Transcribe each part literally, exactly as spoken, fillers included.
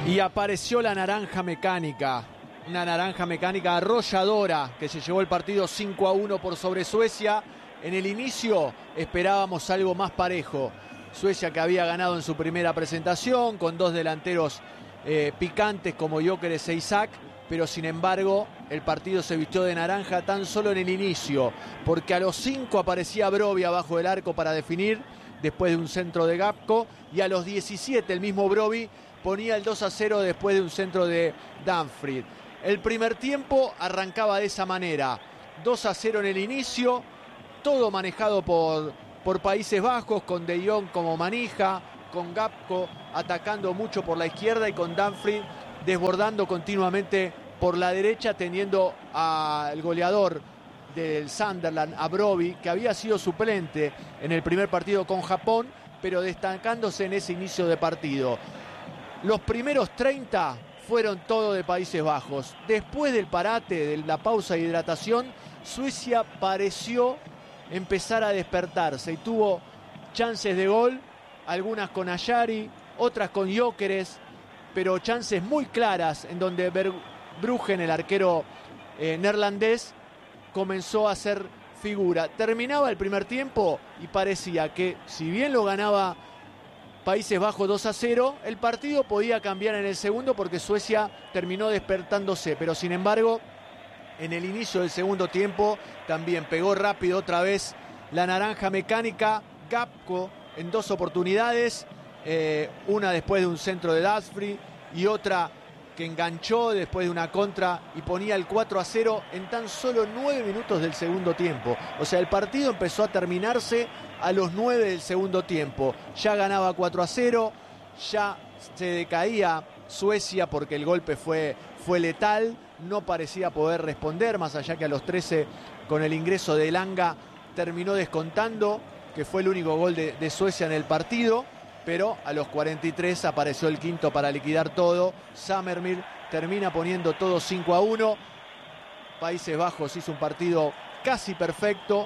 Y apareció la naranja mecánica, una naranja mecánica arrolladora que se llevó el partido cinco a uno por sobre Suecia. En el inicio esperábamos algo más parejo. Suecia, que había ganado en su primera presentación con dos delanteros eh, picantes como Gyökeres e Isaac, pero sin embargo el partido se vistió de naranja tan solo en el inicio, porque a los cinco aparecía Brobbey abajo del arco para definir después de un centro de Gakpo, y a los diecisiete el mismo Brobbey ponía el dos a cero después de un centro de Dumfries. El primer tiempo arrancaba de esa manera, dos a cero en el inicio, todo manejado por, por Países Bajos, con De Jong como manija, con Gakpo atacando mucho por la izquierda y con Dumfries desbordando continuamente por la derecha, teniendo al goleador del Sunderland, a Brobbey, que había sido suplente en el primer partido con Japón, pero destacándose en ese inicio de partido. Los primeros treinta fueron todo de Países Bajos. Después del parate, de la pausa de hidratación, Suecia pareció empezar a despertarse y tuvo chances de gol, algunas con Ayari, otras con Gyökeres, pero chances muy claras en donde Verbruggen, el arquero eh, neerlandés, comenzó a hacer figura. Terminaba el primer tiempo y parecía que, si bien lo ganaba Países Bajos dos a cero, el partido podía cambiar en el segundo porque Suecia terminó despertándose, pero sin embargo en el inicio del segundo tiempo también pegó rápido otra vez la naranja mecánica. Gakpo en dos oportunidades, eh, una después de un centro de Dumfries y otra que enganchó después de una contra y ponía el cuatro a cero en tan solo nueve minutos del segundo tiempo. O sea, el partido empezó a terminarse a los nueve del segundo tiempo. Ya ganaba cuatro a cero, ya se decaía Suecia porque el golpe fue, fue letal, no parecía poder responder, más allá que a los trece, con el ingreso de Elanga, terminó descontando, que fue el único gol de, de Suecia en el partido. Pero a los cuarenta y tres apareció el quinto para liquidar todo. Sammermyr termina poniendo todo cinco a uno. Países Bajos hizo un partido casi perfecto.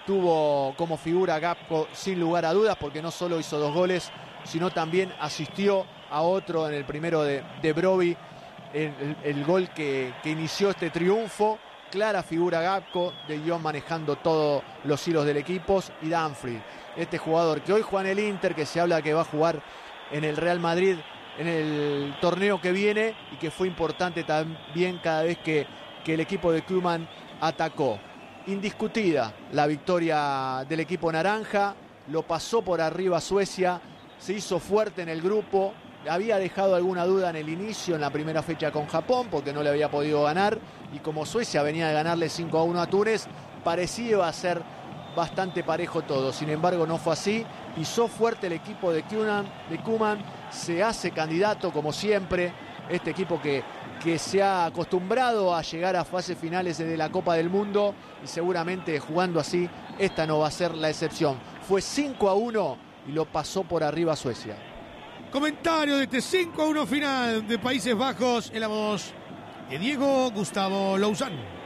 Tuvo como figura Gakpo sin lugar a dudas, porque no solo hizo dos goles, sino también asistió a otro en el primero de, de Brobbey, el, el, el gol que, que inició este triunfo. Clara figura Gakpo, De Jong manejando todos los hilos del equipo, y Dumfries, este jugador que hoy juega en el Inter, que se habla que va a jugar en el Real Madrid en el torneo que viene y que fue importante también cada vez que, que el equipo de Koeman atacó. Indiscutida la victoria del equipo naranja, lo pasó por arriba Suecia, se hizo fuerte en el grupo. Había dejado alguna duda en el inicio, en la primera fecha con Japón, porque no le había podido ganar, y como Suecia venía de ganarle cinco a uno a Túnez, parecía ser bastante parejo todo. Sin embargo, no fue así. Pisó fuerte el equipo de Koeman, de Koeman, se hace candidato como siempre, este equipo que, que se ha acostumbrado a llegar a fases finales de la Copa del Mundo, y seguramente jugando así, esta no va a ser la excepción. Fue cinco a uno y lo pasó por arriba Suecia. Comentario de este cinco a uno final de Países Bajos en la voz de Diego Gustavo Louzán.